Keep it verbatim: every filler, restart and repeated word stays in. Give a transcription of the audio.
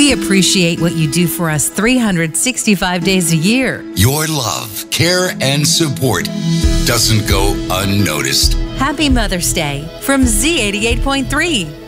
We appreciate what you do for us three hundred sixty-five days a year. Your love, care, and support doesn't go unnoticed. Happy Mother's Day from Z eighty-eight point three.